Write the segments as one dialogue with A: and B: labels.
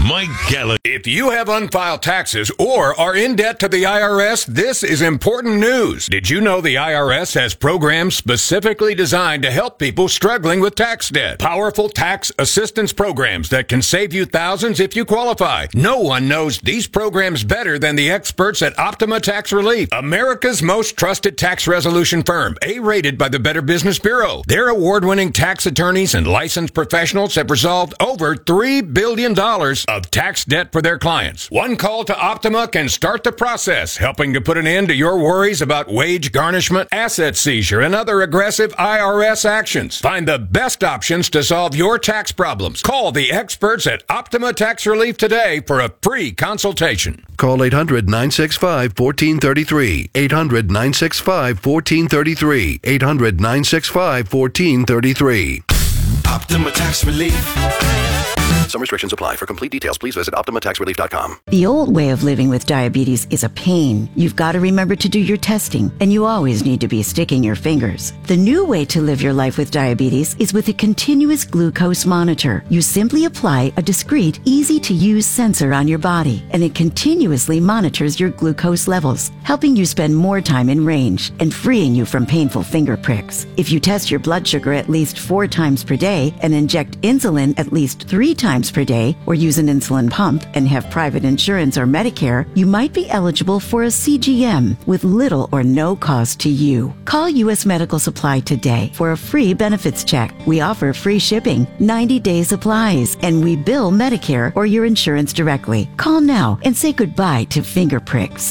A: Mike Gallagher. If you have unfiled taxes or are in debt to the IRS, this is important news. Did you know the IRS has programs specifically designed to help people struggling with tax debt? Powerful tax assistance programs that can save you thousands if you qualify. No one knows these programs better than the experts at Optima Tax Relief, America's most trusted tax resolution firm, A-rated by the Better Business Bureau. Their award-winning tax attorneys and licensed professionals have resolved over $3 billion of tax debt for their clients. One call to Optima can start the process, helping to put an end to your worries about wage garnishment, asset seizure, and other aggressive IRS actions. Find the best options to solve your tax problems. Call the experts at Optima Tax Relief today for a free consultation.
B: Call 800-965-1433. 800-965-1433. 800-965-1433.
C: Optima Tax Relief.
B: Some restrictions apply. For complete details, please visit OptimaTaxRelief.com.
D: The old way of living with diabetes is a pain. You've got to remember to do your testing, and you always need to be sticking your fingers. The new way to live your life with diabetes is with a continuous glucose monitor. You simply apply a discreet, easy-to-use sensor on your body, and it continuously monitors your glucose levels, helping you spend more time in range and freeing you from painful finger pricks. If you test your blood sugar at least 4 times per day and inject insulin at least 3 times per day, or use an insulin pump and have private insurance or Medicare, you might be eligible for a CGM with little or no cost to you. Call U.S. Medical Supply today for a free benefits check. We offer free shipping, 90-day supplies, and we bill Medicare or your insurance directly. Call now and say goodbye to finger pricks.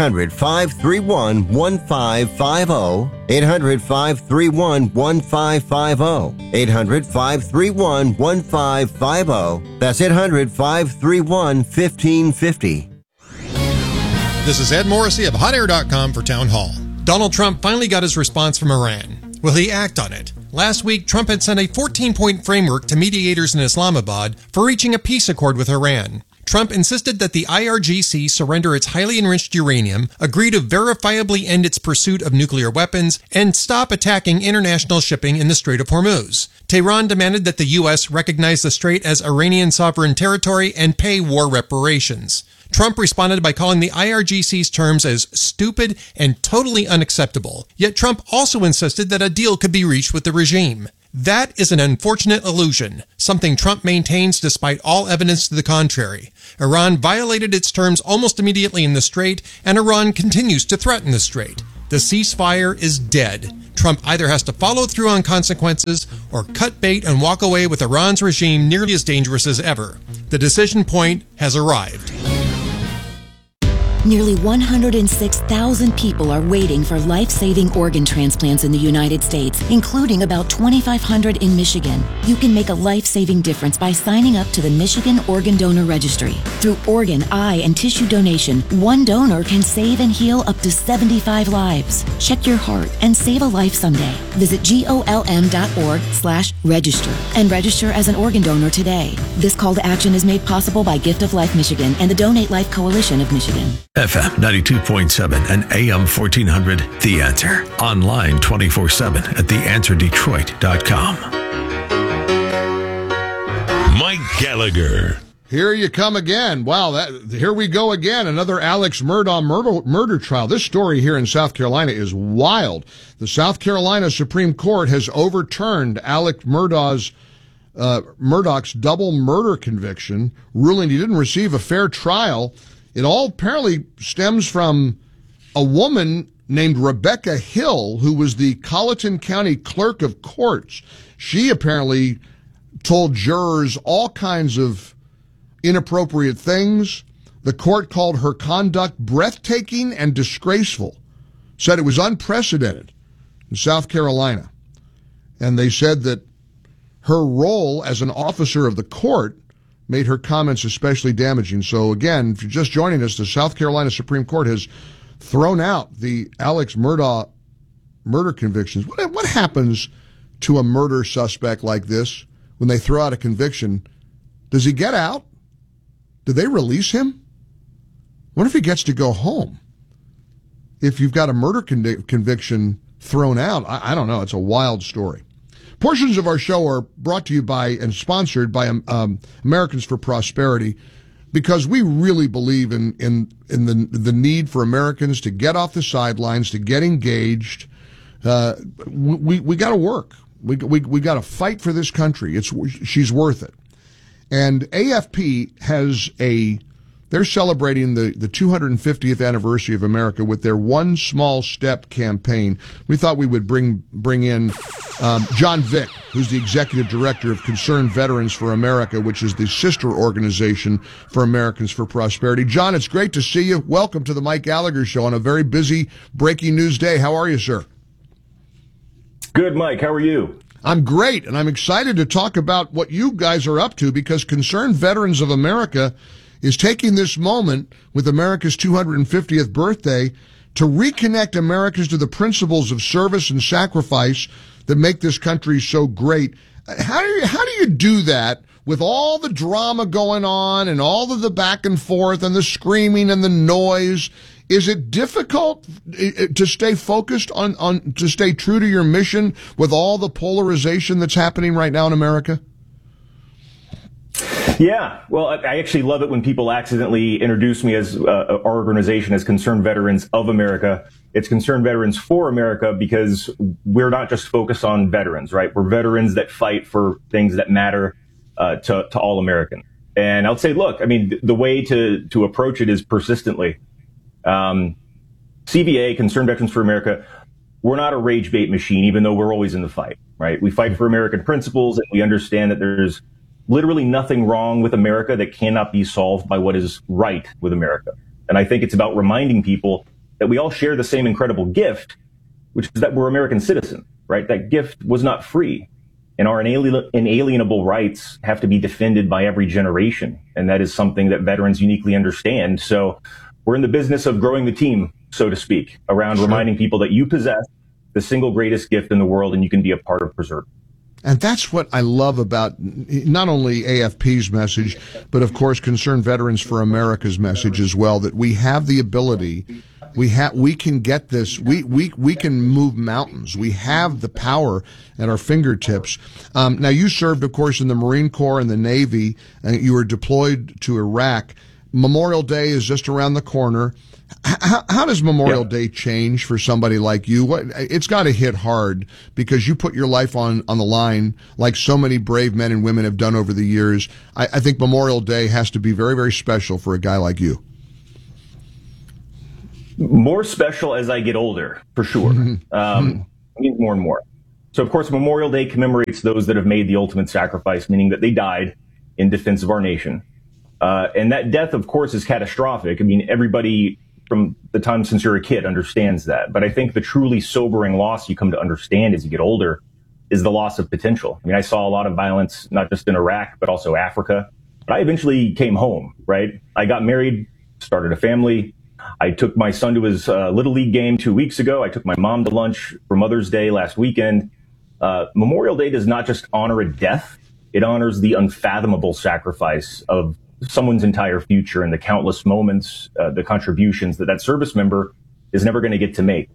E: 800-531-1550. 800-531-1550. 800-531-1550. That's 800-531-1550.
F: This is Ed Morrissey of HotAir.com for Town Hall. Donald Trump finally got his response from Iran. Will he act on it? Last week, Trump had sent a 14-point framework to mediators in Islamabad for reaching a peace accord with Iran. Trump insisted that the IRGC surrender its highly enriched uranium, agree to verifiably end its pursuit of nuclear weapons, and stop attacking international shipping in the Strait of Hormuz. Tehran demanded that the U.S. recognize the strait as Iranian sovereign territory and pay war reparations. Trump responded by calling the IRGC's terms as stupid and totally unacceptable. Yet Trump also insisted that a deal could be reached with the regime. That is an unfortunate illusion, something Trump maintains despite all evidence to the contrary. Iran violated its terms almost immediately in the strait, and Iran continues to threaten the strait. The ceasefire is dead. Trump either has to follow through on consequences or cut bait and walk away with Iran's regime nearly as dangerous as ever. The decision point has arrived.
G: Nearly 106,000 people are waiting for life-saving organ transplants in the United States, including about 2,500 in Michigan. You can make a life-saving difference by signing up to the Michigan Organ Donor Registry. Through organ, eye, and tissue donation, one donor can save and heal up to 75 lives. Check your heart and save a life someday. Visit golm.org/register and register as an organ donor today. This call to action is made possible by Gift of Life Michigan and the Donate Life Coalition of Michigan.
H: FM 92.7 and AM 1400, The Answer. Online 24/7 at theanswerdetroit.com.
A: Mike Gallagher.
I: Here you come again. Wow, here we go again. Another Alex Murdaugh murder trial. This story here in South Carolina is wild. The South Carolina Supreme Court has overturned Alex Murdaugh's double murder conviction, ruling he didn't receive a fair trial. It all apparently stems from a woman named Rebecca Hill, who was the Colleton County Clerk of Courts. She apparently told jurors all kinds of inappropriate things. The court called her conduct breathtaking and disgraceful, said it was unprecedented in South Carolina. And they said that her role as an officer of the court made her comments especially damaging. So again, if you're just joining us, the South Carolina Supreme Court has thrown out the Alex Murdaugh murder convictions. What happens to a murder suspect like this when they throw out a conviction? Does he get out? Do they release him? What if he gets to go home? If you've got a murder conviction thrown out, I don't know. It's a wild story. Portions of our show are brought to you by and sponsored by Americans for Prosperity. because we really believe in the need for Americans to get off the sidelines, to get engaged. We got to work. We got to fight for this country. She's worth it. And AFP has they're celebrating the 250th anniversary of America with their One Small Step campaign. We thought we would bring in John Vick, who's the executive director of Concerned Veterans for America, which is the sister organization for Americans for Prosperity. John, it's great to see you. Welcome to the Mike Gallagher Show on a very busy breaking news day. How are you, sir?
J: Good, Mike. How are you?
I: I'm great, and I'm excited to talk about what you guys are up to, because Concerned Veterans of America is taking this moment with America's 250th birthday to reconnect Americans to the principles of service and sacrifice that make this country so great. How do you do that with all the drama going on and all of the back and forth and the screaming and the noise? Is it difficult to stay focused to stay true to your mission with all the polarization that's happening right now in America?
J: Yeah, well, I actually love it when people accidentally introduce me as our organization as Concerned Veterans of America. It's Concerned Veterans for America, because we're not just focused on veterans, right? We're veterans that fight for things that matter to all Americans. And I'll say, look, I mean, the way to approach it is persistently. CVA, Concerned Veterans for America, we're not a rage bait machine, even though we're always in the fight, right? We fight for American principles, and we understand that there's literally nothing wrong with America that cannot be solved by what is right with America. And I think it's about reminding people that we all share the same incredible gift, which is that we're American citizens, right? That gift was not free, and our inalienable rights have to be defended by every generation. And that is something that veterans uniquely understand. So we're in the business of growing the team, so to speak, around reminding people that you possess the single greatest gift in the world, and you can be a part of preserving.
I: And that's what I love about not only AFP's message, but of course Concerned Veterans for America's message as well, that we have the ability, we can get this, we can move mountains. We have the power at our fingertips. Now you served, of course, in the Marine Corps and the Navy, and you were deployed to Iraq. Memorial Day is just around the corner. How does Memorial Day change for somebody like you? It's got to hit hard, because you put your life on the line like so many brave men and women have done over the years. I think Memorial Day has to be very, very special for a guy like you.
J: More special as I get older, for sure. More and more. So, of course, Memorial Day commemorates those that have made the ultimate sacrifice, meaning that they died in defense of our nation. And that death, of course, is catastrophic. I mean, everybody from the time since you're a kid understands that. But I think the truly sobering loss you come to understand as you get older is the loss of potential. I mean, I saw a lot of violence, not just in Iraq, but also Africa. But I eventually came home, right? I got married, started a family. I took my son to his Little League game 2 weeks ago. I took my mom to lunch for Mother's Day last weekend. Memorial Day does not just honor a death. It honors the unfathomable sacrifice of someone's entire future and the countless moments, the contributions that service member is never going to get to make.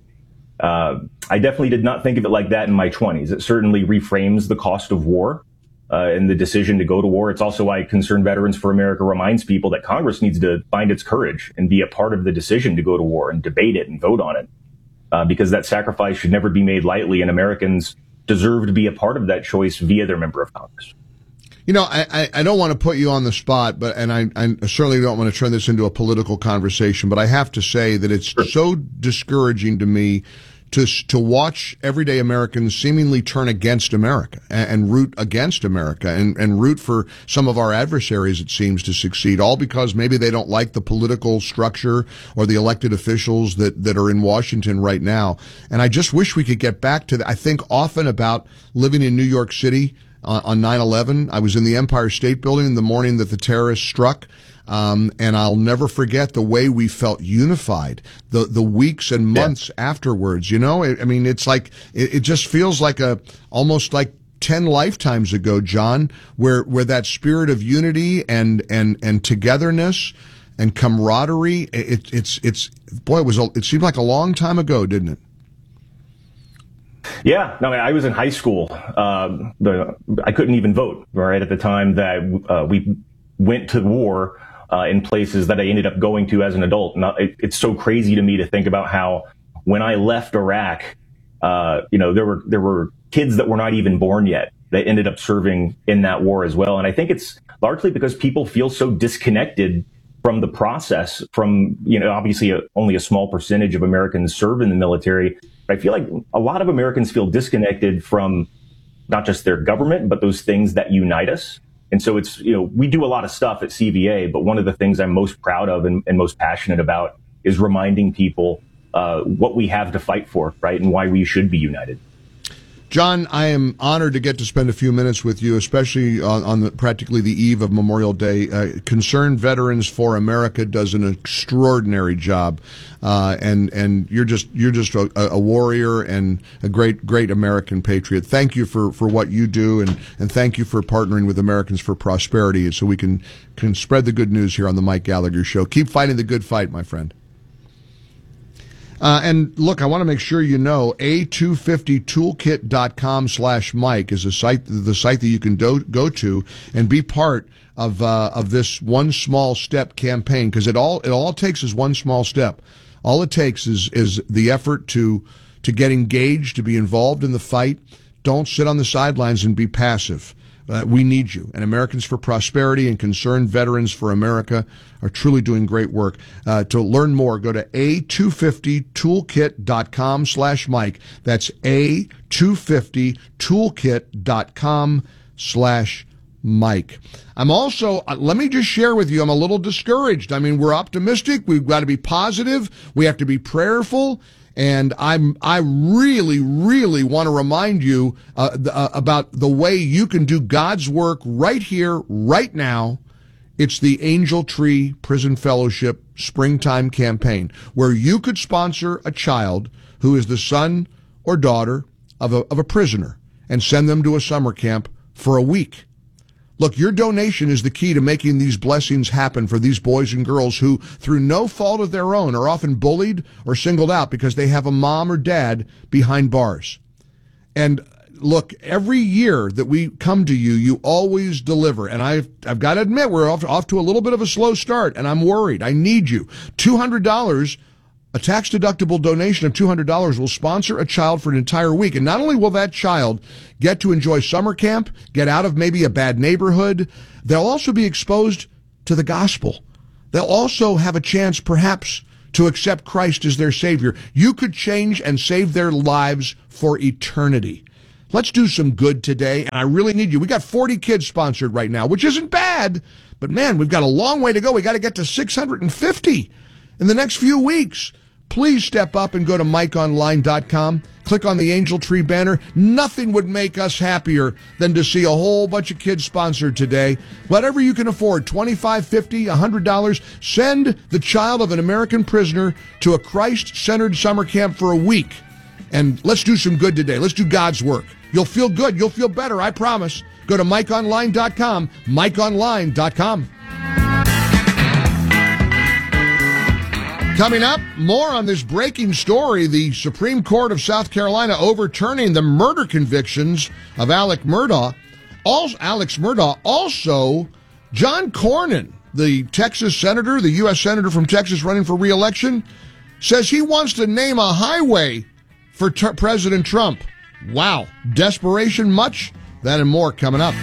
J: I definitely did not think of it like that in my 20s. It certainly reframes the cost of war and the decision to go to war. It's also why Concerned Veterans for America reminds people that Congress needs to find its courage and be a part of the decision to go to war and debate it and vote on it, because that sacrifice should never be made lightly, and Americans deserve to be a part of that choice via their member of Congress.
I: You know, I don't want to put you on the spot, and I certainly don't want to turn this into a political conversation, but I have to say that it's so discouraging to me to watch everyday Americans seemingly turn against America and root against America and root for some of our adversaries, it seems, to succeed, all because maybe they don't like the political structure or the elected officials that are in Washington right now. And I just wish we could get back to that. I think often about living in New York City on 9/11. I was in the Empire State Building the morning that the terrorists struck. And I'll never forget the way we felt unified, the weeks and months afterwards. You know, I mean, it's like, it just feels like almost like 10 lifetimes ago, John, where that spirit of unity and togetherness and camaraderie, it seemed like a long time ago, didn't it?
J: Yeah, no, I was in high school. I couldn't even vote, right, at the time that we went to war in places that I ended up going to as an adult. It's so crazy to me to think about how when I left Iraq, there were kids that were not even born yet that ended up serving in that war as well. And I think it's largely because people feel so disconnected from the process, from, obviously only a small percentage of Americans serve in the military. But I feel like a lot of Americans feel disconnected from not just their government, but those things that unite us. And so it's, we do a lot of stuff at CVA, but one of the things I'm most proud of and most passionate about is reminding people what we have to fight for, right? And why we should be united.
I: John, I am honored to get to spend a few minutes with you, especially on practically the eve of Memorial Day. Concerned Veterans for America does an extraordinary job, and you're just a warrior and a great American patriot. Thank you for what you do, and thank you for partnering with Americans for Prosperity, so we can spread the good news here on the Mike Gallagher Show. Keep fighting the good fight, my friend. And look, I want to make sure you know, a250toolkit.com/Mike is the site that you can go to and be part of this One Small Step campaign, because it all takes is one small step. All it takes is the effort to get engaged, to be involved in the fight. Don't sit on the sidelines and be passive. We need you. And Americans for Prosperity and Concerned Veterans for America are truly doing great work. To learn more, go to a250toolkit.com/Mike. That's a250toolkit.com/Mike. I'm also, let me just share with you, I'm a little discouraged. I mean, we're optimistic. We've got to be positive. We have to be prayerful. And I really, really want to remind you about the way you can do God's work right here, right now. It's the Angel Tree Prison Fellowship Springtime Campaign, where you could sponsor a child who is the son or daughter of a prisoner and send them to a summer camp for a week. Look, your donation is the key to making these blessings happen for these boys and girls who, through no fault of their own, are often bullied or singled out because they have a mom or dad behind bars. And look, every year that we come to you, you always deliver. And I've got to admit, we're off to a little bit of a slow start, and I'm worried. I need you. $200, a tax-deductible donation of $200 will sponsor a child for an entire week. And not only will that child get to enjoy summer camp, get out of maybe a bad neighborhood, they'll also be exposed to the gospel. They'll also have a chance, perhaps, to accept Christ as their Savior. You could change and save their lives for eternity. Let's do some good today, and I really need you. We got 40 kids sponsored right now, which isn't bad, but man, we've got a long way to go. We got to get to 650 in the next few weeks. Please step up and go to MikeOnline.com. Click on the Angel Tree banner. Nothing would make us happier than to see a whole bunch of kids sponsored today. Whatever you can afford, $25, $50, $100. Send the child of an American prisoner to a Christ-centered summer camp for a week. And let's do some good today. Let's do God's work. You'll feel good. You'll feel better, I promise. Go to MikeOnline.com, MikeOnline.com. Coming up, more on this breaking story. The Supreme Court of South Carolina overturning the murder convictions of Alex Murdaugh. Also, John Cornyn, the Texas senator, the U.S. senator from Texas running for re-election, says he wants to name a highway for President Trump. Wow. Desperation much? That and more coming up.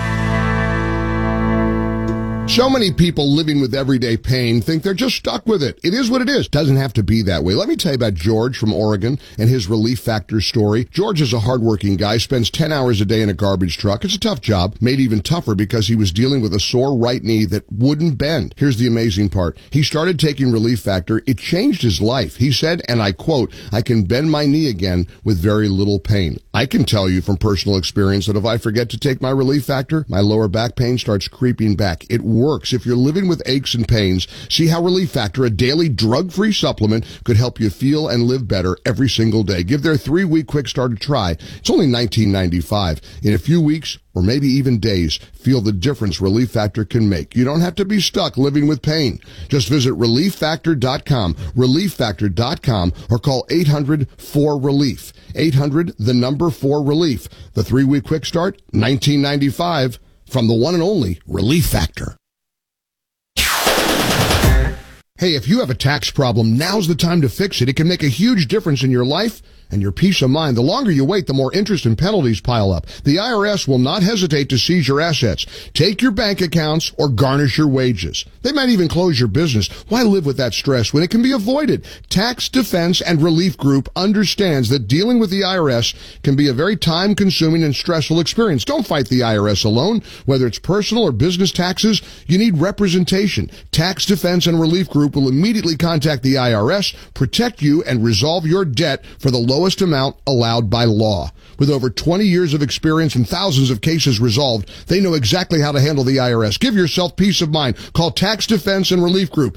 I: So many people living with everyday pain think they're just stuck with it. It is what it is. Doesn't have to be that way. Let me tell you about George from Oregon and his Relief Factor story. George is a hardworking guy, spends 10 hours a day in a garbage truck. It's a tough job, made even tougher because he was dealing with a sore right knee that wouldn't bend. Here's the amazing part. He started taking Relief Factor. It changed his life. He said, and I quote, "I can bend my knee again with very little pain." I can tell you from personal experience that if I forget to take my Relief Factor, my lower back pain starts creeping back. It works. If you're living with aches and pains, see how Relief Factor, a daily drug-free supplement, could help you feel and live better every single day. Give their 3-week quick start a try. It's only $19.95. In a few weeks, or maybe even days, feel the difference Relief Factor can make. You don't have to be stuck living with pain. Just visit ReliefFactor.com, ReliefFactor.com, or call 800-4RELIEF. 800-4RELIEF. The 3-week quick start, $19.95, from the one and only Relief Factor. Hey, if you have a tax problem, now's the time to fix it. It can make a huge difference in your life and your peace of mind. The longer you wait, the more interest and penalties pile up. The IRS will not hesitate to seize your assets, take your bank accounts, or garnish your wages. They might even close your business. Why live with that stress when it can be avoided? Tax Defense and Relief Group understands that dealing with the IRS can be a very time-consuming and stressful experience. Don't fight the IRS alone. Whether it's personal or business taxes, you need representation. Tax Defense and Relief Group will immediately contact the IRS, protect you, and resolve your debt for the lowest amount allowed by law. With over 20 years of experience and thousands of cases resolved, they know exactly how to handle the IRS. Give yourself peace of mind. Call Tax Defense and Relief Group.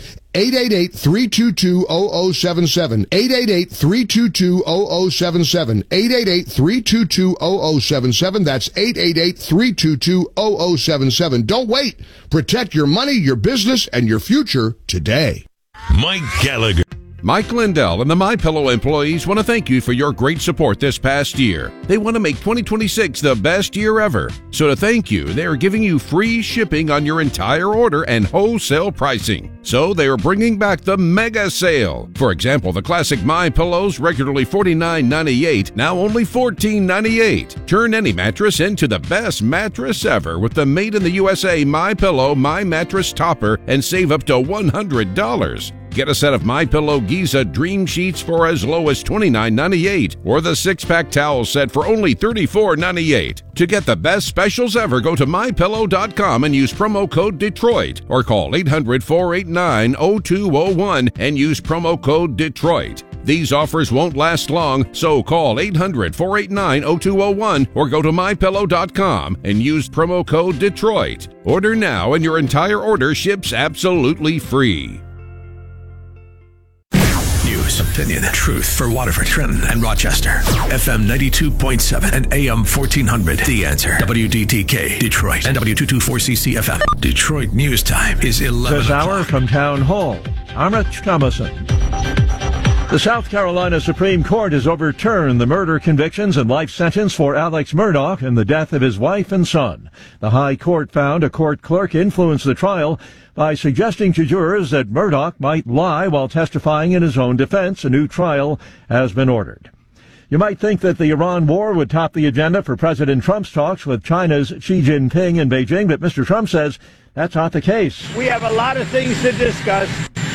I: 888-322-0077. 888-322-0077. 888-322-0077. That's 888-322-0077. Don't wait. Protect your money, your business, and your future today.
H: Mike Gallagher.
K: Mike Lindell and the MyPillow employees want to thank you for your great support this past year. They want to make 2026 the best year ever. So to thank you, they are giving you free shipping on your entire order and wholesale pricing. So they are bringing back the mega sale. For example, the classic MyPillows, regularly $49.98, now only $14.98. Turn any mattress into the best mattress ever with the Made in the USA MyPillow My Mattress Topper and save up to $100. Get a set of MyPillow Giza Dream Sheets for as low as $29.98 or the 6-pack towel set for only $34.98. To get the best specials ever, go to MyPillow.com and use promo code Detroit or call 800-489-0201 and use promo code Detroit. These offers won't last long, so call 800-489-0201 or go to MyPillow.com and use promo code Detroit. Order now and your entire order ships absolutely free.
H: News, opinion, truth for Waterford, Trenton, and Rochester. FM 92.7 and AM 1400. The Answer. WDTK, Detroit, and W224CC FM. Detroit News Time is 11
L: This
H: o'clock.
L: hour from Town Hall. I'm Rich Thomason. The South Carolina Supreme Court has overturned the murder convictions and life sentence for Alex Murdaugh in the death of his wife and son. The High Court found a court clerk influenced the trial by suggesting to jurors that Murdaugh might lie while testifying in his own defense. A new trial has been ordered. You might think that the Iran war would top the agenda for President Trump's talks with China's Xi Jinping in Beijing, but Mr. Trump says that's not the case.
M: We have a lot of things to discuss.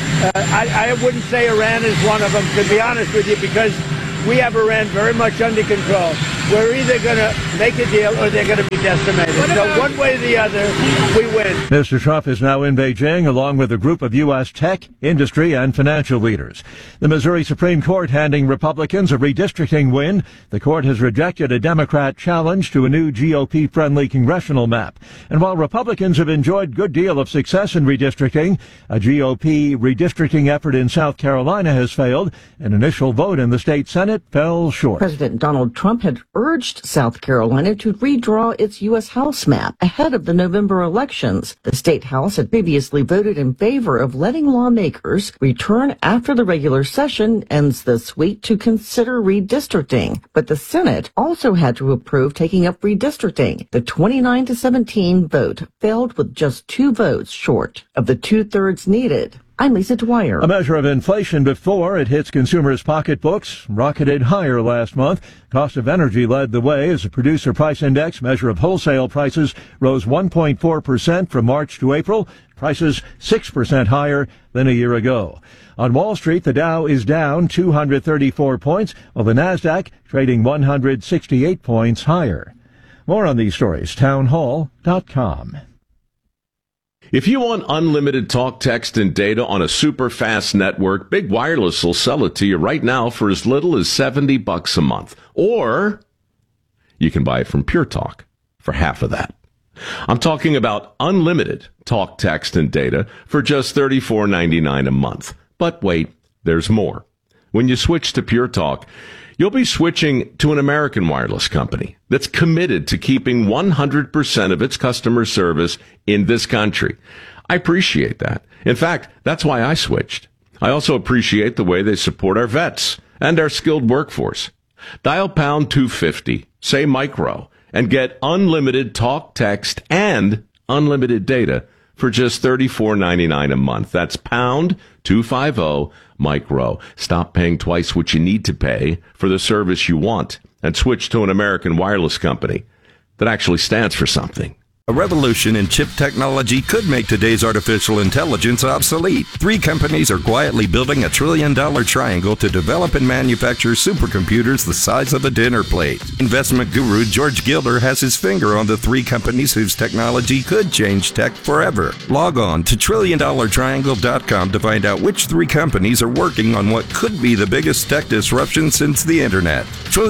M: I wouldn't say Iran is one of them, to be honest with you, because we have Iran very much under control. We're either going to make a deal or they're going to be decimated. So one way or the other, we win.
L: Mr. Trump is now in Beijing along with a group of U.S. tech, industry, and financial leaders. The Missouri Supreme Court handing Republicans a redistricting win. The court has rejected a Democrat challenge to a new GOP-friendly congressional map. And while Republicans have enjoyed a good deal of success in redistricting, a GOP redistricting effort in South Carolina has failed. An initial vote in the state Senate fell short.
N: President Donald Trump had urged South Carolina to redraw its U.S. House map ahead of the November elections. The state House had previously voted in favor of letting lawmakers return after the regular session ends this week to consider redistricting. But the Senate also had to approve taking up redistricting. The 29-17 vote failed with just 2 votes short of the 2/3 needed. I'm Lisa Dwyer.
L: A measure of inflation before it hits consumers' pocketbooks rocketed higher last month. Cost of energy led the way as the Producer Price Index measure of wholesale prices rose 1.4% from March to April. Prices 6% higher than a year ago. On Wall Street, the Dow is down 234 points, while the Nasdaq trading 168 points higher. More on these stories, townhall.com.
O: If you want unlimited talk, text, and data on a super fast network, Big Wireless will sell it to you right now for as little as $70 a month. Or you can buy it from Pure Talk for half of that. I'm talking about unlimited talk, text, and data for just $34.99 a month. But wait, there's more. When you switch to Pure Talk, you'll be switching to an American wireless company that's committed to keeping 100% of its customer service in this country. I appreciate that. In fact, that's why I switched. I also appreciate the way they support our vets and our skilled workforce. Dial pound 250, say micro, and get unlimited talk, text, and unlimited data for just $34.99 a month. That's pound 250 micro. Stop paying twice what you need to pay for the service you want and switch to an American Wireless company that actually stands for something.
P: A revolution in chip technology could make today's artificial intelligence obsolete. 3 companies are quietly building $1 trillion triangle to develop and manufacture supercomputers the size of a dinner plate. Investment guru George Gilder has his finger on the 3 companies whose technology could change tech forever. Log on to TrillionDollarTriangle.com to find out which 3 companies are working on what could be the biggest tech disruption since the internet.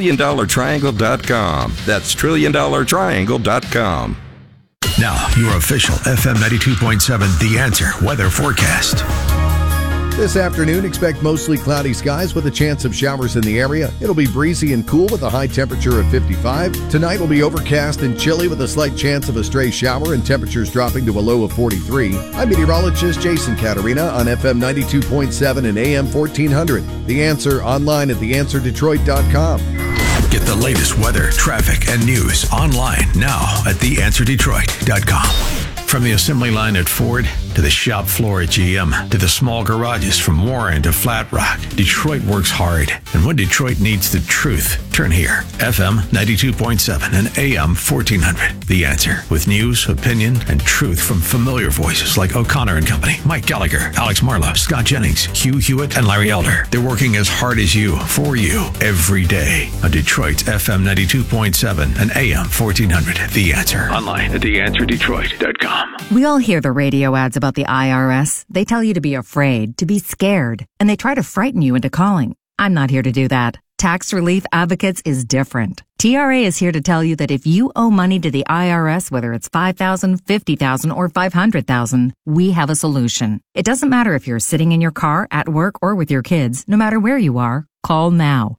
P: TrillionDollarTriangle.com. That's TrillionDollarTriangle.com.
H: Now, your official FM 92.7 The Answer weather forecast.
Q: This afternoon, expect mostly cloudy skies with a chance of showers in the area. It'll be breezy and cool with a high temperature of 55. Tonight will be overcast and chilly with a slight chance of a stray shower and temperatures dropping to a low of 43. I'm meteorologist Jason Caterina on FM 92.7 and AM 1400. The Answer online at theanswerdetroit.com.
H: Get the latest weather, traffic, and news online now at theanswerdetroit.com. From the assembly line at Ford to the shop floor at GM to the small garages from Warren to Flat Rock, Detroit works hard. And when Detroit needs the truth, turn here. FM 92.7 and AM 1400. The Answer. With news, opinion, and truth from familiar voices like O'Connor and Company, Mike Gallagher, Alex Marlowe, Scott Jennings, Hugh Hewitt, and Larry Elder. They're working as hard as you, for you, every day on Detroit's FM 92.7 and AM 1400. The Answer. Online at theanswerdetroit.com.
R: We all hear the radio ads about the IRS. They tell you to be afraid, to be scared, and they try to frighten you into calling. I'm not here to do that. Tax Relief Advocates is different. TRA is here to tell you that if you owe money to the IRS, whether it's $5,000, $50,000, or $500,000, we have a solution. It doesn't matter if you're sitting in your car, at work, or with your kids. No matter where you are, call now.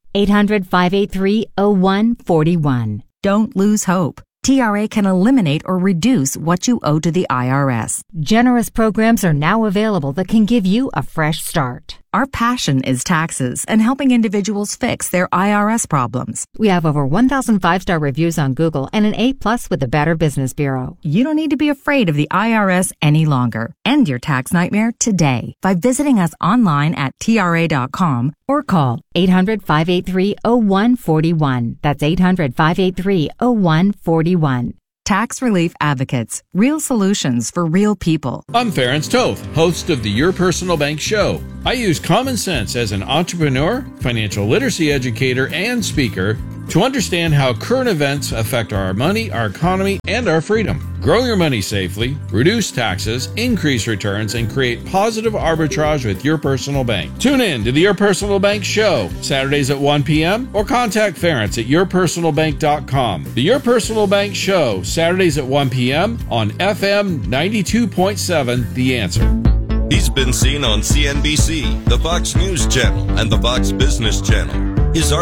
R: 800-583-0141. Don't lose hope. TRA can eliminate or reduce what you owe to the IRS. Generous programs are now available that can give you a fresh start. Our passion is taxes and helping individuals fix their IRS problems. We have over 1,000 5-star reviews on Google and an A+ with the Better Business Bureau. You don't need to be afraid of the IRS any longer. End your tax nightmare today by visiting us online at TRA.com or call 800-583-0141. That's 800-583-0141. Tax Relief Advocates. Real solutions for real people.
S: I'm Ferenc Toth, host of the Your Personal Bank Show. I use common sense as an entrepreneur, financial literacy educator, and speaker to understand how current events affect our money, our economy, and our freedom. Grow your money safely, reduce taxes, increase returns, and create positive arbitrage with Your Personal Bank. Tune in to the Your Personal Bank Show, Saturdays at 1 p.m. or contact Ferenc at yourpersonalbank.com. The Your Personal Bank Show, Saturdays at 1 p.m. on FM 92.7 The Answer.
T: He's been seen on CNBC, the Fox News Channel, and the Fox Business Channel. His